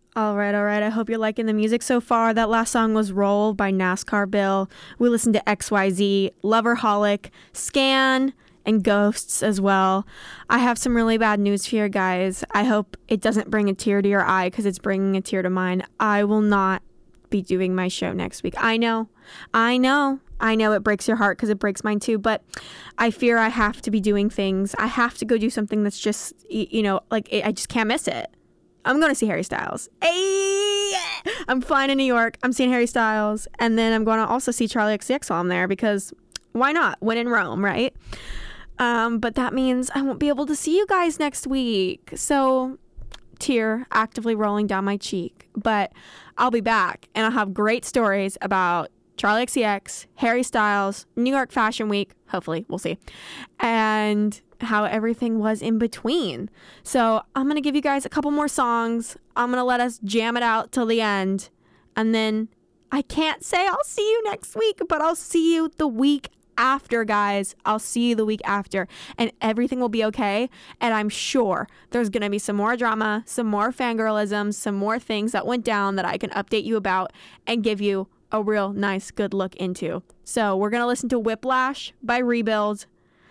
All right, all right. I hope you're liking the music so far. That last song was Roll by NASCAR Bill. We listened to XYZ, Loverholic, Scan, and Ghosts as well. I have some really bad news for you guys. I hope it doesn't bring a tear to your eye because it's bringing a tear to mine. I will not be doing my show next week. I know it breaks your heart because it breaks mine too, but I fear I have to be doing things. I have to go do something that's just, I just can't miss it. I'm going to see Harry Styles. Hey! I'm flying to New York. I'm seeing Harry Styles. And then I'm going to also see Charlie XCX while I'm there because why not? When in Rome, right? But that means I won't be able to see you guys next week. So, tear actively rolling down my cheek. But I'll be back and I'll have great stories about Charlie XCX, Harry Styles, New York Fashion Week. Hopefully, we'll see. And how everything was in between. So I'm going to give you guys a couple more songs. I'm going to let us jam it out till the end. And then I can't say I'll see you next week, but I'll see you the week after, guys. I'll see you the week after. And everything will be okay. And I'm sure there's going to be some more drama, some more fangirlism, some more things that went down that I can update you about and give you a real nice, good look into. So we're going to listen to Whiplash by Rebuild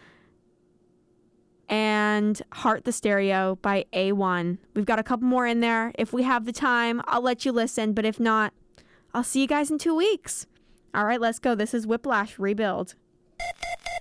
and Heart the Stereo by A1. We've got a couple more in there. If we have the time, I'll let you listen. But if not, I'll see you guys in 2 weeks. All right, let's go. This is Whiplash Rebuild.